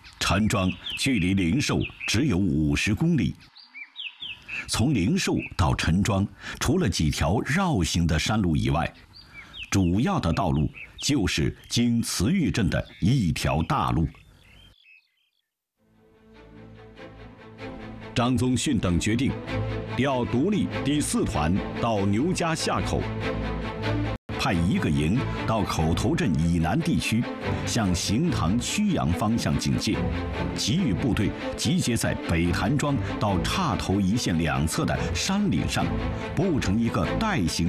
陈庄距离灵寿只有50公里。从灵寿到陈庄，除了几条绕行的山路以外，主要的道路就是经慈峪镇的一条大路。张宗逊等决定调独立第4团到牛家下口，派1个营到口头镇以南地区，向行唐曲阳方向警戒，其余部队集结在北潭庄到岔头一线两侧的山岭上，布成一个带形